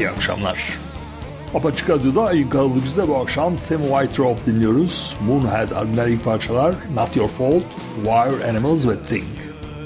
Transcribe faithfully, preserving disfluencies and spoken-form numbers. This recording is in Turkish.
İyi akşamlar. Apaçık Radyo'da Ayın Karalıcı'da bu akşam Tim White Rope dinliyoruz. Moonhead albümler ilk parçalar Not Your Fault, Wire, Animals ve Thing.